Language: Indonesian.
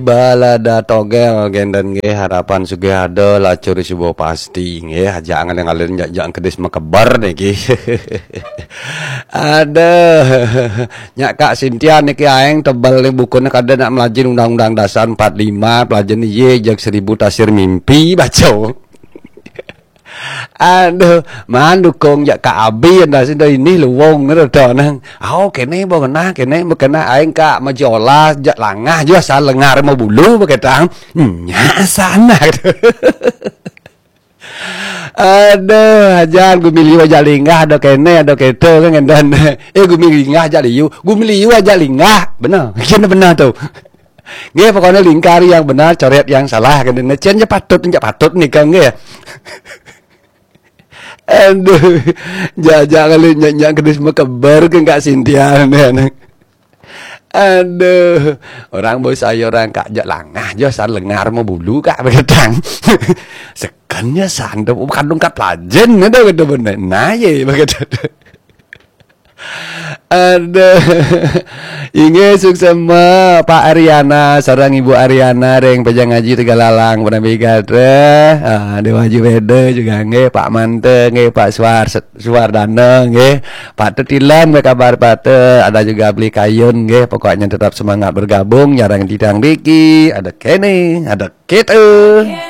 Balada togel genden ge harapan suge ada lacur sebuah pasti nge jangan yang ngalir jangan kedes mekebar nih ki ada nyak Kak Sintia niki aeng tebal nih bukunya kada nak melajin undang-undang dasar 45 pelajaran ye jak 1000 tasir mimpi baca. Aduh, man dukung ya Kak Abi anda sih dari ini luwung ngerti nang. Oh, kene kena aing Kak majola jak langah juga asal lengar mau bulu begitu. Nya sana. Aduh, ajan gue milih aja lingah ada kene ada kete kan dan gue milih lingah aja liu, gue milih aja lingah, benar, benar tuh. Nge pokoknya lingkari yang benar, coret yang salah kan dan cenja patut nih kan nge. Aduh, jangan kali nyanyi kedis mekebar ke Kak Sintia nih. Aduh, orang bos saya orang Kak jak langah jo san lengar mau bulu Kak begetang. Sekannya sandep kandung Kak pelajen ada gitu bener. Nah ye begitu. Aduh, inge sukses Pak Ariana sarang Ibu Ariana reng pejang ngaji Tegalalang Nabi Gatre Dewa Jubede juga nge Pak Mante nge Pak Suwardana nge Pak Tetilan kabar Pate ada juga beli kayun nge pokoknya tetap semangat bergabung jarang ditang Diki ada Kenny ada Kete.